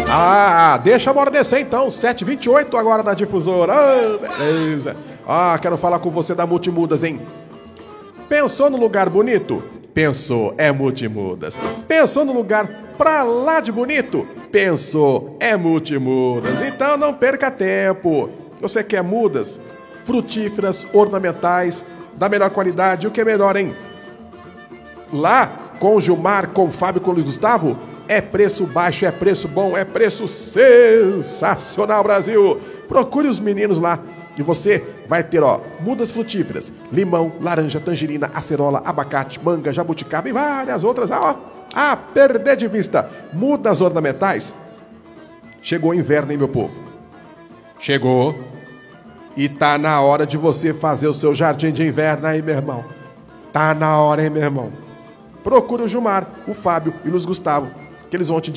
Deixa a bola descer então, 7h28 agora na difusora. Beleza. Quero falar com você da Multimudas, hein? Pensou no lugar bonito? Pensou, é Multimudas. Pensou no lugar pra lá de bonito? Pensou, é Multimudas. Então não perca tempo. Você quer mudas frutíferas, ornamentais, da melhor qualidade? O que é melhor, hein? Lá, com o Gilmar, com o Fábio, com o Luiz Gustavo, é preço baixo, é preço bom, é preço sensacional, Brasil. Procure os meninos lá e você vai ter, mudas frutíferas, limão, laranja, tangerina, acerola, abacate, manga, jabuticaba e várias outras, a perder de vista. Mudas ornamentais. Chegou o inverno, hein, meu povo? Chegou. E tá na hora de você fazer o seu jardim de inverno aí, meu irmão. Tá na hora, hein, meu irmão? Procura o Gilmar, o Fábio e o Luiz Gustavo, que eles vão te